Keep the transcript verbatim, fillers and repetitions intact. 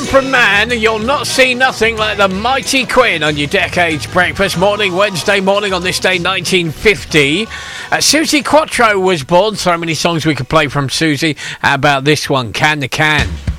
from man, you'll not see nothing like the mighty Quinn on your Decades Breakfast morning, Wednesday morning on this day, nineteen fifty. Uh, Susie Quattro was born. So many songs we could play from Susie. How about this one, Can to Can?